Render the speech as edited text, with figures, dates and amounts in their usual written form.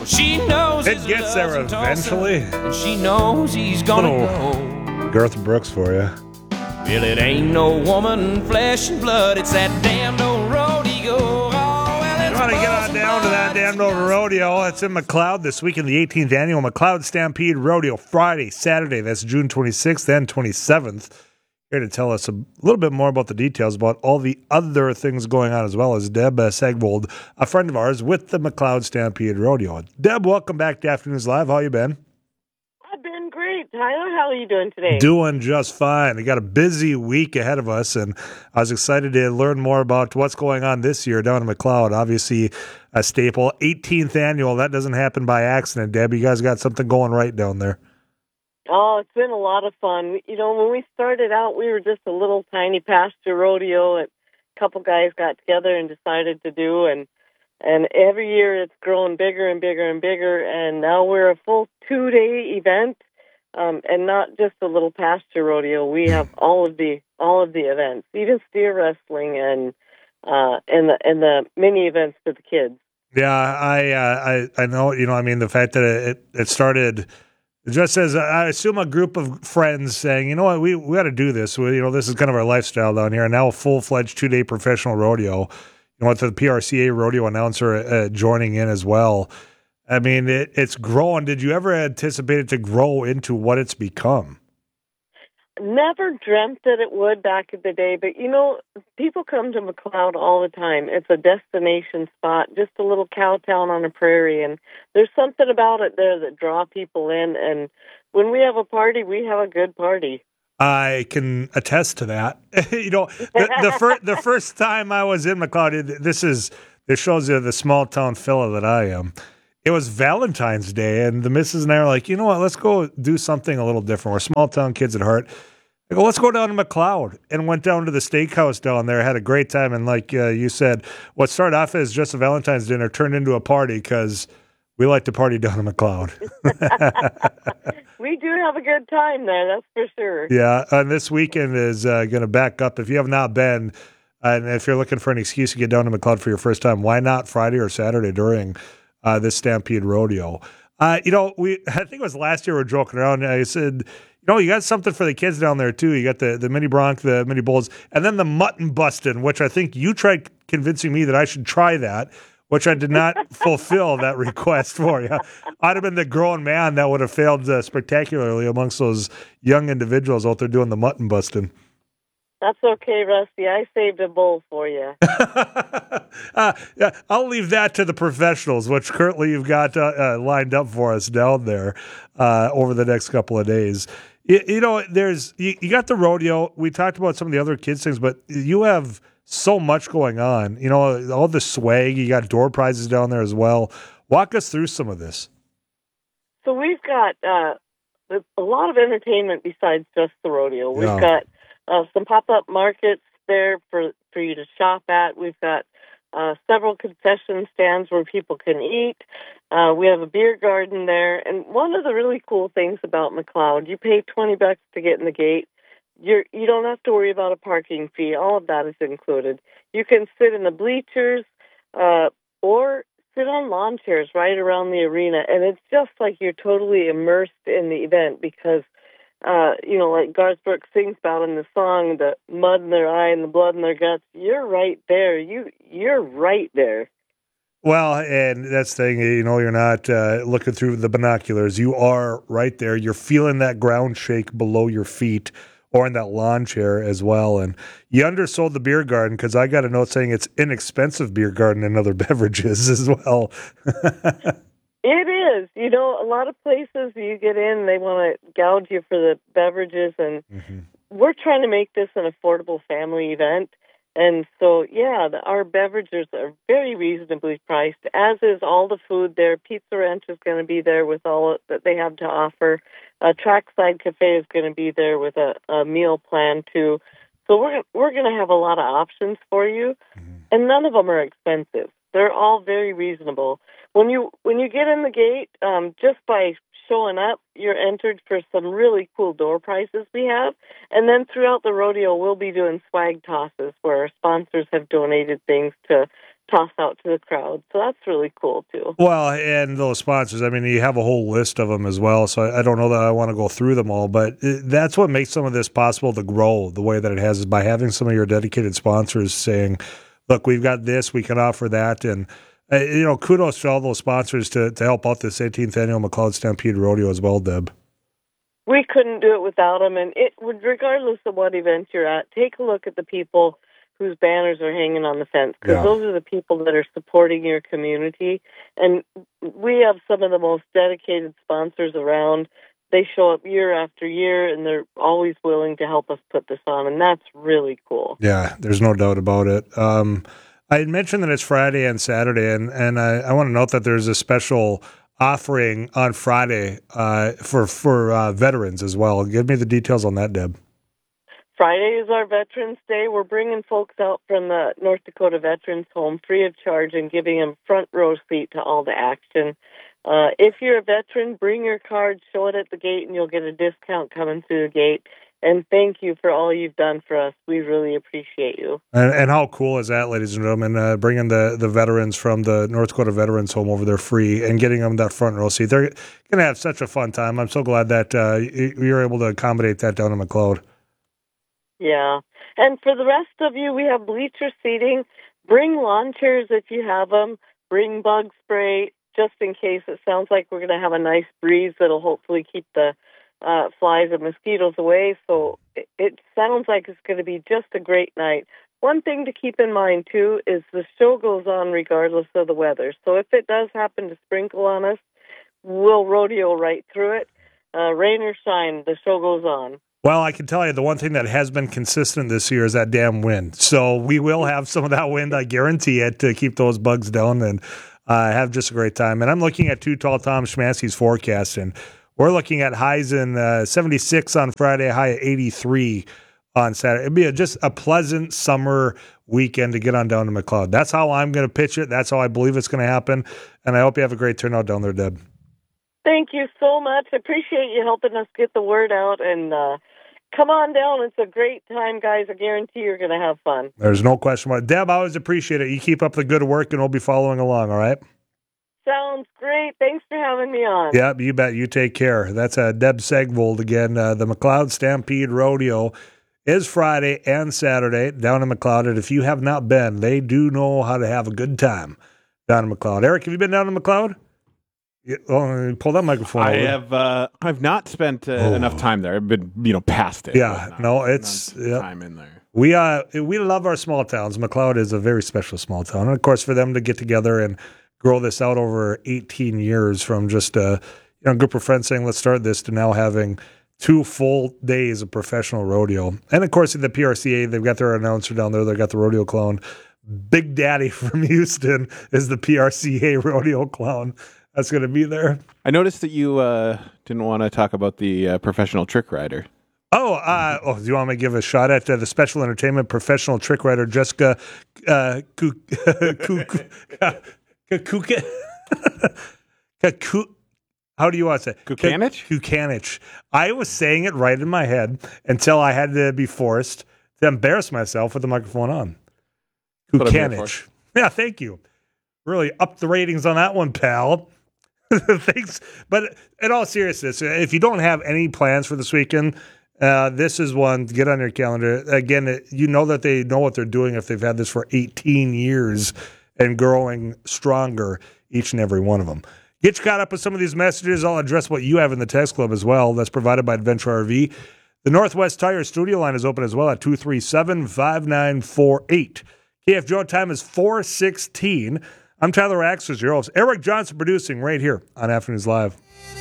She knows It gets there eventually. And she knows he's gonna go. Garth Brooks for you. Well, it ain't no woman, flesh and blood. It's that damned old rodeo. Oh, well, it's Want to get on down to that damn old rodeo. It's in McLeod this weekend, the 18th annual McLeod Stampede Rodeo, Friday, Saturday. That's June 26th and 27th. Here to tell us a little bit more about the details about all the other things going on, as well as Deb Segwold, a friend of ours with the McLeod Stampede Rodeo. Deb, welcome back to Afternoons Live. How you been? I've been great. Tyler, how are you doing today? Doing just fine. We got a busy week ahead of us, and I was excited to learn more about what's going on this year down in McLeod. Obviously, a staple, 18th annual. That doesn't happen by accident, Deb. You guys got something going right down there. Oh, it's been a lot of fun. You know, when we started out, we were just a little tiny pasture rodeo that a couple guys got together and decided to do, and every year it's grown bigger and bigger and bigger, and now we're a full 2-day event, and not just a little pasture rodeo. We have all of the events, even steer wrestling and the mini events for the kids. Yeah, I know. You know, I mean, the fact that it started just as I assume a group of friends saying, you know what, we got to do this. This is kind of our lifestyle down here. And now a full-fledged 2-day professional rodeo. With the PRCA rodeo announcer joining in as well. I mean, it's grown. Did you ever anticipate it to grow into what it's become? Never dreamt that it would back in the day, but people come to McLeod all the time. It's a destination spot, just a little cow town on a prairie, and there's something about it there that draw people in. And when we have a party, we have a good party. I can attest to that. The first time I was in McLeod, this shows you the small town fella that I am. It was Valentine's Day, and the missus and I were like, you know what, let's go do something a little different. We're small town kids at heart. I go, let's go down to McLeod, and went down to the steakhouse down there, had a great time, and like you said, what started off as just a Valentine's dinner turned into a party because we like to party down in McLeod. We do have a good time there, that's for sure. Yeah, and this weekend is going to back up. If you have not been, and if you're looking for an excuse to get down to McLeod for your first time, why not Friday or Saturday during this Stampede Rodeo? I think it was last year we were joking around. I said, you got something for the kids down there too. You got the mini bronc, the mini bulls, and then the mutton busting, which I think you tried convincing me that I should try that, which I did not fulfill that request for you. I'd have been the grown man that would have failed spectacularly amongst those young individuals out there doing the mutton busting. That's okay, Rusty. I saved a bowl for you. Yeah, I'll leave that to the professionals, which currently you've got lined up for us down there over the next couple of days. You got the rodeo. We talked about some of the other kids' things, but you have so much going on. All the swag. You got door prizes down there as well. Walk us through some of this. So we've got a lot of entertainment besides just the rodeo. We've got some pop-up markets there for you to shop at. We've got several concession stands where people can eat. We have a beer garden there. And one of the really cool things about McLeod, you pay $20 to get in the gate. You don't have to worry about a parking fee. All of that is included. You can sit in the bleachers or sit on lawn chairs right around the arena, and it's just like you're totally immersed in the event because, like Garth Brooks sings about in the song, the mud in their eye and the blood in their guts, you're right there. You're right there. Well, and that's the thing, you're not looking through the binoculars. You are right there. You're feeling that ground shake below your feet or in that lawn chair as well. And you undersold the beer garden because I got a note saying it's inexpensive beer garden and other beverages as well. It is. A lot of places you get in, they want to gouge you for the beverages, and we're trying to make this an affordable family event. And so, our beverages are very reasonably priced, as is all the food there. Pizza Ranch is going to be there with all that they have to offer. Trackside Cafe is going to be there with a meal plan, too. So we're going to have a lot of options for you, and none of them are expensive. They're all very reasonable. When you get in the gate, just by showing up, you're entered for some really cool door prizes we have. And then throughout the rodeo, we'll be doing swag tosses where our sponsors have donated things to toss out to the crowd. So that's really cool, too. Well, and those sponsors, I mean, you have a whole list of them as well, so I don't know that I want to go through them all, but that's what makes some of this possible to grow the way that it has, is by having some of your dedicated sponsors saying, look, we've got this, we can offer that, and kudos to all those sponsors to help out this 18th annual McLeod Stampede Rodeo as well, Deb. We couldn't do it without them, and regardless of what event you're at, take a look at the people whose banners are hanging on the fence, because those are the people that are supporting your community. And we have some of the most dedicated sponsors around. They show up year after year, and they're always willing to help us put this on, and that's really cool. Yeah, there's no doubt about it. I had mentioned that it's Friday and Saturday, and I want to note that there's a special offering on Friday for veterans as well. Give me the details on that, Deb. Friday is our Veterans Day. We're bringing folks out from the North Dakota Veterans Home free of charge and giving them front row seat to all the action. If you're a veteran, bring your card, show it at the gate, and you'll get a discount coming through the gate. And thank you for all you've done for us. We really appreciate you. And how cool is that, ladies and gentlemen, bringing the veterans from the North Dakota Veterans Home over there free and getting them that front row seat. They're going to have such a fun time. I'm so glad that you're able to accommodate that down in McLeod. Yeah. And for the rest of you, we have bleacher seating. Bring lawn chairs if you have them. Bring bug spray, just in case. It sounds like we're going to have a nice breeze that'll hopefully keep the flies and mosquitoes away. So it sounds like it's going to be just a great night. One thing to keep in mind, too, is the show goes on regardless of the weather. So if it does happen to sprinkle on us, we'll rodeo right through it. Rain or shine, the show goes on. Well, I can tell you the one thing that has been consistent this year is that damn wind. So we will have some of that wind, I guarantee it, to keep those bugs down and have just a great time. And I'm looking at Too Tall Tom Schmancy's forecast, and we're looking at highs in 76 on Friday, high at 83 on Saturday. It'd be just a pleasant summer weekend to get on down to McLeod. That's how I'm going to pitch it. That's how I believe it's going to happen. And I hope you have a great turnout down there, Deb. Thank you so much. I appreciate you helping us get the word out. And come on down. It's a great time, guys. I guarantee you're going to have fun. There's no question about it. Deb, I always appreciate it. You keep up the good work, and we'll be following along, all right? Sounds great. Thanks for having me on. Yeah, you bet. You take care. That's Deb Segvold again. The McLeod Stampede Rodeo is Friday and Saturday down in McLeod. And if you have not been, they do know how to have a good time down in McLeod. Eric, have you been down in McLeod? Pull that microphone over. I've not spent enough time there. I've been, past it. Yeah, it's time in there. We love our small towns. McLeod is a very special small town, and of course, for them to get together and grow this out over 18 years from just a group of friends saying, let's start this, to now having 2 full days of professional rodeo. And of course, the PRCA, they've got their announcer down there. They've got the rodeo clown. Big Daddy from Houston is the PRCA rodeo clown that's going to be there. I noticed that you didn't want to talk about the professional trick rider. Do you want me to give a shot at the special entertainment professional trick rider, Jessica how do you want to say it? Kukanich. I was saying it right in my head until I had to be forced to embarrass myself with the microphone on. Kukanich. Yeah, thank you. Really upped the ratings on that one, pal. Thanks. But in all seriousness, if you don't have any plans for this weekend, this is one to get on your calendar. Again, you know that they know what they're doing if they've had this for 18 years and growing stronger, each and every one of them. Get you caught up with some of these messages. I'll address what you have in the text club as well. That's provided by Adventure RV. The Northwest Tire studio line is open as well at 237-5948. KFGO time is 4:16. I'm Tyler Axers, your host. Eric Johnson producing right here on Afternoons Live.